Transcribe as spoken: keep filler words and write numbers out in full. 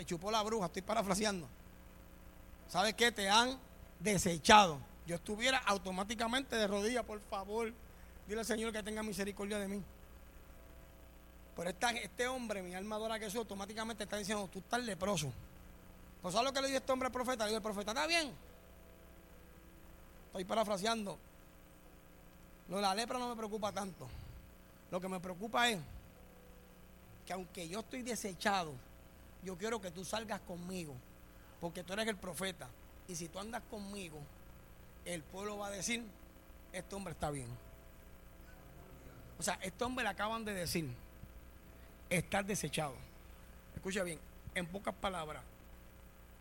te chupó la bruja, estoy parafraseando. ¿Sabes qué? Te han desechado. Yo estuviera automáticamente de rodillas, por favor, dile al Señor que tenga misericordia de mí. Pero esta, este hombre, mi alma adora a Jesús, automáticamente está diciendo, tú estás leproso. ¿No sabes lo que le dijo este hombre al profeta? Le dijo el profeta, está bien. Estoy parafraseando. Lo de la lepra no me preocupa tanto. Lo que me preocupa es que aunque yo estoy desechado, yo quiero que tú salgas conmigo, porque tú eres el profeta. Y si tú andas conmigo, el pueblo va a decir, este hombre está bien. O sea, este hombre le acaban de decir, estás desechado. Escucha bien, en pocas palabras,